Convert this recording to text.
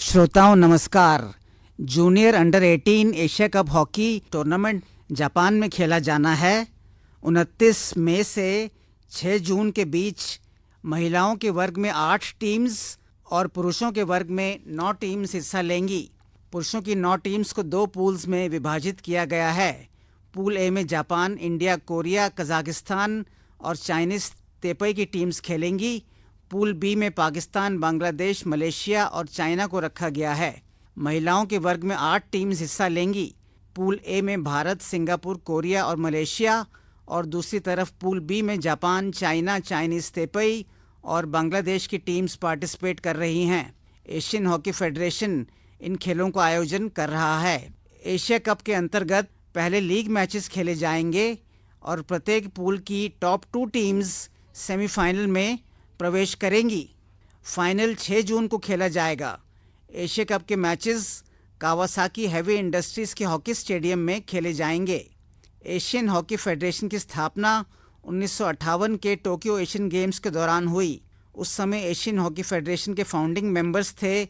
श्रोताओं नमस्कार। Junior under 18 Asia cup hockey tournament Japan में खेला जाना है। 29 मई से 6 जून के बीच महिलाओं के वर्ग में 8 टीम्स और पुरुषों के वर्ग में 9 टीम्स हिस्सा लेंगी। पुरुषों की 9 टीम्स को 2 पूल्स में विभाजित किया गया है। पूल ए में जापान, इंडिया, कोरिया, कजाकिस्तान और चाइनीज तेपई की टीम्स खेलेंगी। पूल बी में पाकिस्तान, बांग्लादेश, मलेशिया और चाइना को रखा गया है। महिलाओं के वर्ग में 8 टीम्स हिस्सा लेंगी। पूल ए में भारत, सिंगापुर, कोरिया और मलेशिया और दूसरी तरफ पूल बी में जापान, चाइना, चाइनीज तेपई और बांग्लादेश की टीम्स पार्टिसिपेट कर रही हैं। एशियन हॉकी फेडरेशन इन खेलों का आयोजन कर रहा है। एशिया कप के अंतर्गत पहले लीग मैचेस खेले जाएंगे और प्रत्येक पूल की टॉप 2 टीम्स सेमीफाइनल में प्रवेश करेंगी। फाइनल 6 जून को खेला जाएगा। एशिया कप के मैचेस कावासाकी हैवी इंडस्ट्रीज के हॉकी स्टेडियम में खेले जाएंगे। एशियन हॉकी फेडरेशन की स्थापना 1958 के टोक्यो एशियन गेम्स के दौरान हुई। उस समय एशियन हॉकी फेडरेशन के फाउंडिंग मेंबर्स थे